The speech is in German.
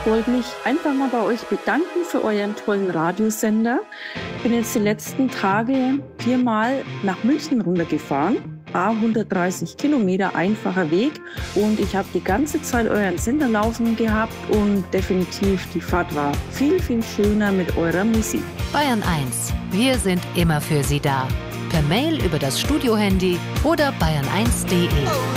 wollte mich einfach mal bei euch bedanken für euren tollen Radiosender. Ich bin jetzt die letzten Tage 4-mal nach München runtergefahren. 130 Kilometer einfacher Weg und ich habe die ganze Zeit euren Sender laufen gehabt und definitiv die Fahrt war viel, viel schöner mit eurer Musik. Bayern 1, wir sind immer für Sie da. Per Mail über das Studiohandy oder bayern1.de.